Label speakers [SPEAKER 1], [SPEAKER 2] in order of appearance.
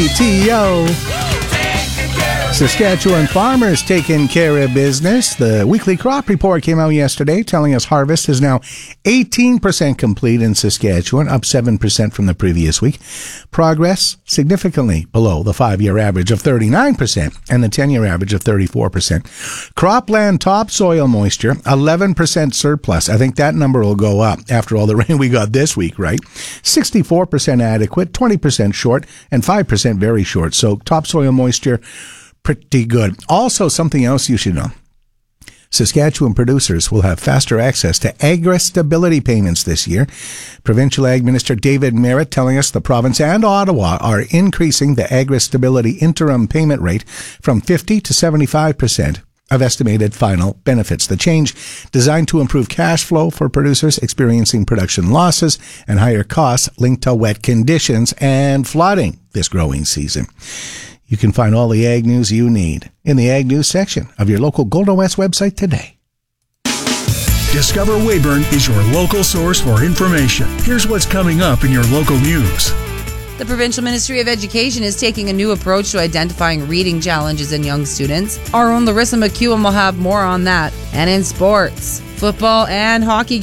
[SPEAKER 1] WTO. Saskatchewan farmers taking care of business. The weekly crop report came out yesterday telling us harvest is now 18% complete in Saskatchewan, up 7% from the previous week. Progress significantly below the 5-year average of 39% and the 10-year average of 34%. Cropland topsoil moisture, 11% surplus. I think that number will go up after all the rain we got this week, right? 64% adequate, 20% short, and 5% very short. So topsoil moisture, pretty good. Also, something else you should know. Saskatchewan producers will have faster access to agri-stability payments this year. Provincial Ag Minister David Merritt telling us the province and Ottawa are increasing the agri-stability interim payment rate from 50 to 75% of estimated final benefits. The change designed to improve cash flow for producers experiencing production losses and higher costs linked to wet conditions and flooding this growing season. You can find all the ag news you need in the ag news section of your local Golden West website today.
[SPEAKER 2] Discover Weyburn is your local source for information. Here's what's coming up in your local news.
[SPEAKER 3] The Provincial Ministry of Education is taking a new approach to identifying reading challenges in young students. Our own Larissa McEwen will have more on that. And in sports, football and hockey